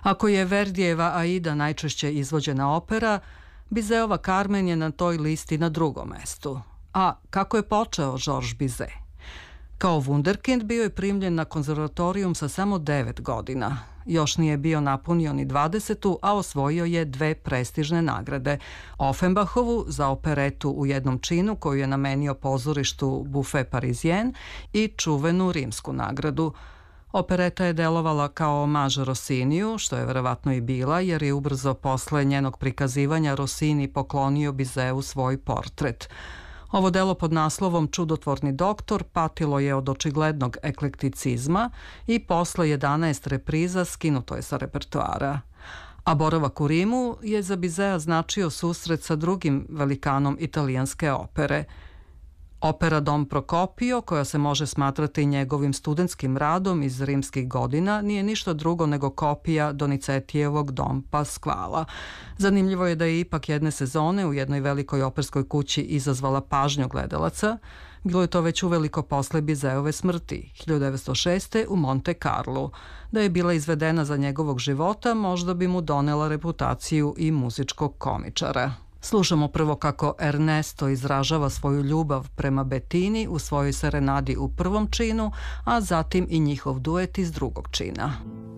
Ako je Verdijeva Aida najčešće izvođena opera, Bizetova Carmen je na toj listi na drugom mestu. A kako je počeo Georges Bizet? Kao wunderkind bio je primljen na konzervatorijum sa samo 9 godina. Još nije bio napunio ni 20, a osvojio je 2 prestižne nagrade. Offenbachovu za operetu u jednom činu koju je namenio pozorištu Buffet Parisien i čuvenu rimsku nagradu. Opereta je delovala kao omaž Rossiniju, što je verovatno i bila, jer je ubrzo posle njenog prikazivanja Rossini poklonio Bizetu svoj portret. Ovo delo pod naslovom Čudotvorni doktor patilo je od očiglednog eklekticizma i posle 11 repriza skinuto je sa repertoara. A boravak u Rimu je za Bizeta značio susret sa drugim velikanom italijanske opere. Opera Don Procopio, koja se može smatrati njegovim studentskim radom iz rimskih godina, nije ništa drugo nego kopija Donizetijevog Don Pasquala. Zanimljivo je da je ipak jedne sezone u jednoj velikoj operskoj kući izazvala pažnju gledalaca. Bilo je to već uveliko posle Bizetove smrti, 1906. u Monte Carlu. Da je bila izvedena za njegovog života, možda bi mu donela reputaciju i muzičkog komičara. Slušamo prvo kako Ernesto izražava svoju ljubav prema Bettini u svojoj serenadi u prvom činu, a zatim i njihov duet iz drugog čina.